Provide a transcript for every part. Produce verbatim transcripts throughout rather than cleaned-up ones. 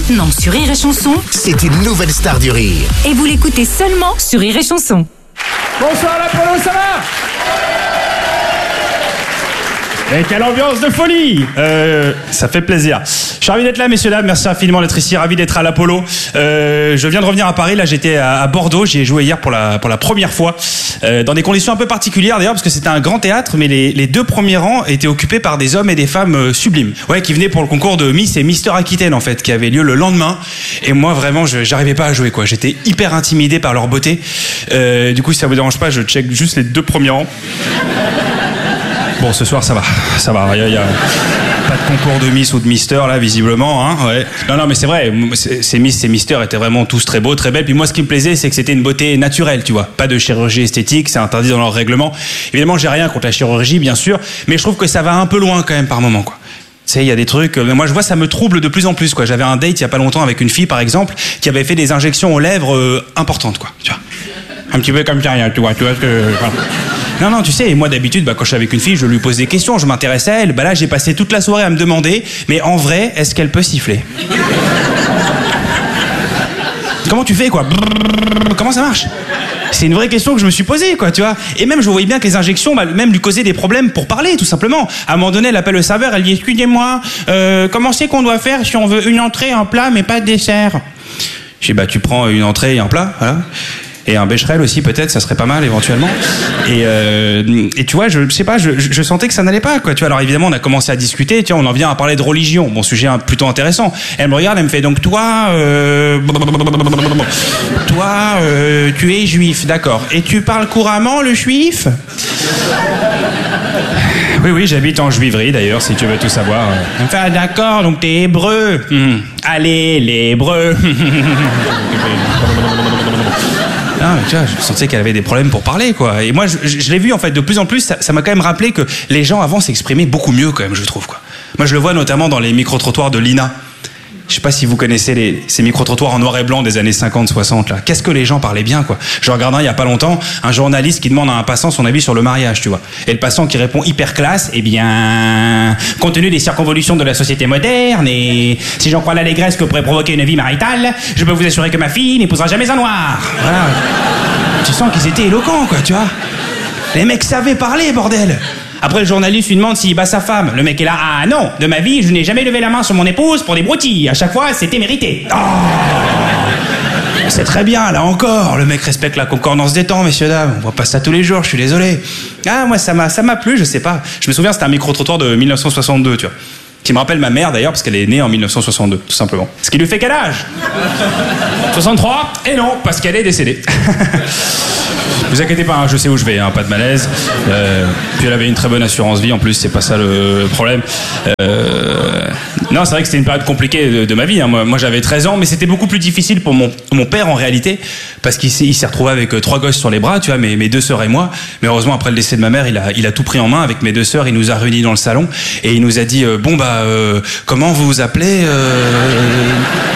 Maintenant sur Rire et Chanson, c'est une nouvelle star du rire. Et vous l'écoutez seulement sur Rire et Chanson. Bonsoir l'Apollo, ça va? Et quelle ambiance de folie! Euh, ça fait plaisir. Je suis ravi d'être là, messieurs, dames. Merci infiniment d'être ici. Ravi d'être à l'Apollo. Euh, je viens de revenir à Paris. Là, j'étais à, à Bordeaux. J'y ai joué hier pour la, pour la première fois. Euh, dans des conditions un peu particulières, d'ailleurs, parce que c'était un grand théâtre, mais les, les deux premiers rangs étaient occupés par des hommes et des femmes euh, sublimes. Ouais, qui venaient pour le concours de Miss et Mister Aquitaine, en fait, qui avait lieu le lendemain. Et moi, vraiment, je, j'arrivais pas à jouer, quoi. J'étais hyper intimidé par leur beauté. Euh, du coup, si ça vous dérange pas, je check juste les deux premiers rangs. Bon, ce soir, ça va. Ça va. Il y a, il y a pas de concours de Miss ou de Mister, là, visiblement. Hein, ouais. Non, non, mais c'est vrai. Ces Miss, ces Mister étaient vraiment tous très beaux, très belles. Puis moi, ce qui me plaisait, c'est que c'était une beauté naturelle, tu vois. Pas de chirurgie esthétique, c'est interdit dans leur règlement. Évidemment, j'ai rien contre la chirurgie, bien sûr. Mais je trouve que ça va un peu loin, quand même, par moment, quoi. Tu sais, il y a des trucs... Moi, je vois, ça me trouble de plus en plus, quoi. J'avais un date il y a pas longtemps avec une fille, par exemple, qui avait fait des injections aux lèvres euh, importantes, quoi. Tu vois. Un petit peu comme ça, tu vois. Tu vois ce que... Enfin... Non, non, tu sais, moi d'habitude, bah, quand je suis avec une fille, je lui pose des questions, je m'intéresse à elle. Bah là, j'ai passé toute la soirée à me demander, mais en vrai, est-ce qu'elle peut siffler? Comment tu fais, quoi? Comment ça marche? C'est une vraie question que je me suis posée, quoi, tu vois. Et même, je voyais bien que les injections, bah, même lui causaient des problèmes pour parler, tout simplement. À un moment donné, elle appelle le serveur, elle dit, excusez-moi, euh, comment c'est qu'on doit faire si on veut une entrée, un plat, mais pas de dessert? Je dis, bah, tu prends une entrée et un plat, voilà. Et un bécherel aussi, peut-être, ça serait pas mal, éventuellement. Et, euh, et tu vois, je, je sais pas, je, je sentais que ça n'allait pas, quoi. Tu vois, alors évidemment, on a commencé à discuter, tu vois, on en vient à parler de religion. Bon, sujet plutôt intéressant. Elle me regarde, elle me fait, donc toi, euh, toi, euh, tu es juif, d'accord. Et tu parles couramment le juif? Oui, oui, j'habite en juiverie, d'ailleurs, si tu veux tout savoir. Elle me fait, ah, d'accord, donc t'es hébreu. Hum. Allez, les hébreux. Ah, tu vois, je sentais qu'elle avait des problèmes pour parler, quoi. Et moi, je, je, je l'ai vu, en fait, de plus en plus, ça, ça m'a quand même rappelé que les gens avant s'exprimaient beaucoup mieux, quand même, je trouve, quoi. Moi, je le vois notamment dans les micro-trottoirs de l'I N A. Je sais pas si vous connaissez les, ces micro-trottoirs en noir et blanc des années cinquante soixante, là. Qu'est-ce que les gens parlaient bien, quoi. Je regardais il y a pas longtemps un journaliste qui demande à un passant son avis sur le mariage, tu vois. Et le passant qui répond hyper classe, eh bien, compte tenu des circonvolutions de la société moderne et si j'en crois l'allégresse que pourrait provoquer une vie maritale, je peux vous assurer que ma fille n'épousera jamais un noir. Voilà. Tu sens qu'ils étaient éloquents, quoi, tu vois. Les mecs savaient parler, bordel. Après, le journaliste lui demande s'il bat sa femme. Le mec est là, ah non, de ma vie, je n'ai jamais levé la main sur mon épouse pour des broutilles. À chaque fois, c'était mérité. Oh, c'est très bien, là encore. Le mec respecte la concordance des temps, messieurs, dames. On voit pas ça tous les jours, je suis désolé. Ah, moi, ça m'a, ça m'a plu, je sais pas. Je me souviens, c'était un micro-trottoir de mille neuf cent soixante-deux, tu vois. Qui me rappelle ma mère, d'ailleurs, parce qu'elle est née en mille neuf cent soixante-deux, tout simplement. Ce qui lui fait quel âge? soixante-trois? Et non, parce qu'elle est décédée. Vous inquiétez pas, hein, je sais où je vais, hein, pas de malaise. Euh, puis elle avait une très bonne assurance vie en plus, c'est pas ça le problème. Euh, non, c'est vrai que c'était une période compliquée de, de ma vie. Hein. Moi, moi j'avais treize ans, mais c'était beaucoup plus difficile pour mon, mon père en réalité, parce qu'il s'est, il s'est retrouvé avec trois gosses sur les bras, tu vois, mes, mes deux sœurs et moi. Mais heureusement, après le décès de ma mère, il a, il a tout pris en main avec mes deux sœurs. Il nous a réunis dans le salon et il nous a dit euh, bon bah euh, comment vous vous appelez euh...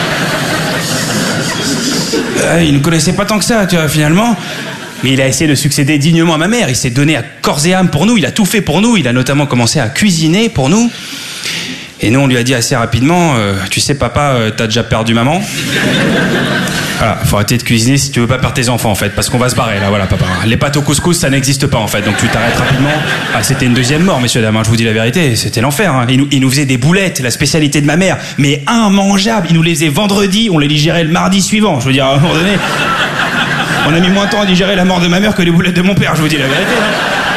euh, Il ne connaissait pas tant que ça, tu vois, finalement. Mais il a essayé de succéder dignement à ma mère. Il s'est donné à corps et âme pour nous. Il a tout fait pour nous. Il a notamment commencé à cuisiner pour nous. Et nous, on lui a dit assez rapidement, euh, tu sais, papa, euh, t'as déjà perdu maman. Voilà, faut arrêter de cuisiner si tu veux pas perdre tes enfants, en fait, parce qu'on va se barrer, là, voilà, papa. Les pâtes au couscous, ça n'existe pas, en fait, donc tu t'arrêtes rapidement. Ah, c'était une deuxième mort, messieurs, dames, hein, je vous dis la vérité, c'était l'enfer, hein. Il nous, il nous faisait des boulettes, la spécialité de ma mère, mais immangeables. Il nous les faisait vendredi, on les digérait le mardi suivant. Je veux dire, à un moment donné, on a mis moins de temps à digérer la mort de ma mère que les boulettes de mon père, je vous dis la vérité, hein.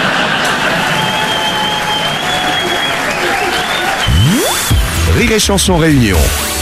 Rire et Chanson Réunion.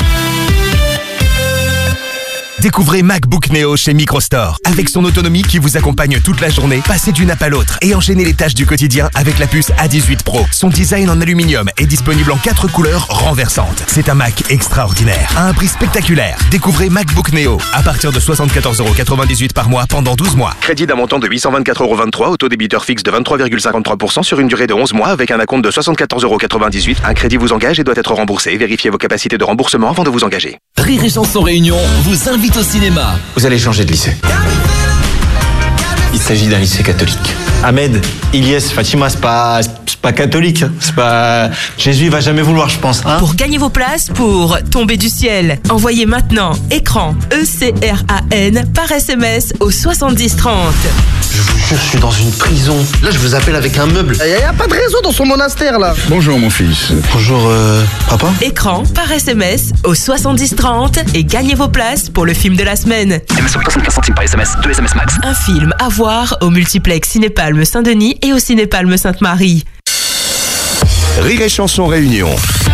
Découvrez MacBook Neo chez Microstore. Avec son autonomie qui vous accompagne toute la journée, passez d'une app à l'autre et enchaînez les tâches du quotidien avec la puce A dix-huit Pro. Son design en aluminium est disponible en quatre couleurs renversantes. C'est un Mac extraordinaire, à un prix spectaculaire. Découvrez MacBook Neo à partir de soixante-quatorze euros quatre-vingt-dix-huit par mois pendant douze mois. Crédit d'un montant de huit cent vingt-quatre euros vingt-trois, autodébiteur fixe de vingt-trois virgule cinquante-trois pour cent sur une durée de onze mois avec un acompte de soixante-quatorze euros quatre-vingt-dix-huit. Un crédit vous engage et doit être remboursé. Vérifiez vos capacités de remboursement avant de vous engager. Rire et Chanson Réunion vous invite au cinéma. Vous allez changer de lycée. Il s'agit d'un lycée catholique. Ahmed, Ilyes, Fatima, c'est pas, c'est pas catholique. C'est pas... Jésus va jamais vouloir, je pense. Hein. Pour gagner vos places pour Tomber du ciel, envoyez maintenant écran E C R A N par S M S au soixante-dix trente. Je vous jure, je suis dans une prison. Là, je vous appelle avec un meuble. Il n'y a pas de réseau dans son monastère, là. Bonjour, mon fils. Bonjour, euh, papa. Écran par S M S au soixante-dix trente et gagnez vos places pour le film de la semaine. S M S soixante-quinze centimes par S M S, deux S M S max. Un film à voir au multiplex Cinépalme Saint-Denis et au Cinépalme Sainte-Marie. Rire et Chanson Réunion.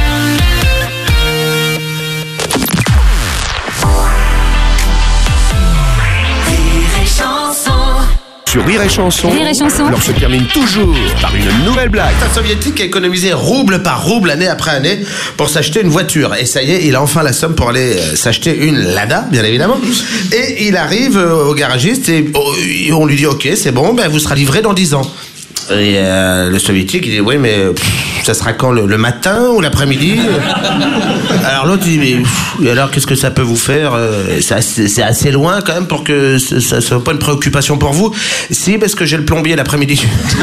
Sur Rire et Chanson, Rire et Chanson. l'on se termine toujours par une nouvelle blague. Un soviétique a économisé rouble par rouble, année après année, pour s'acheter une voiture. Et ça y est, il a enfin la somme pour aller euh, s'acheter une Lada, bien évidemment. Et il arrive euh, au garagiste et oh, on lui dit « Ok, c'est bon, ben, vous serez livré dans dix ans. » Et euh, le soviétique, il dit « Oui, mais pff, ça sera quand, le, le matin ou l'après-midi ?» Alors l'autre, il dit « Mais pff, et alors, qu'est-ce que ça peut vous faire ? C'est assez, c'est assez loin quand même pour que ça ne soit pas une préoccupation pour vous. » « Si, parce que j'ai le plombier l'après-midi. »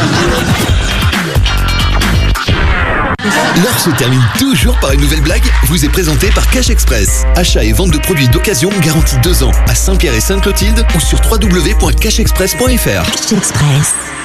L'heure se termine toujours par une nouvelle blague, vous est présentée par Cash Express. Achat et vente de produits d'occasion garantis deux ans à Saint-Pierre et Sainte-Clotilde ou sur w w w point cash express point f r. Cash Express.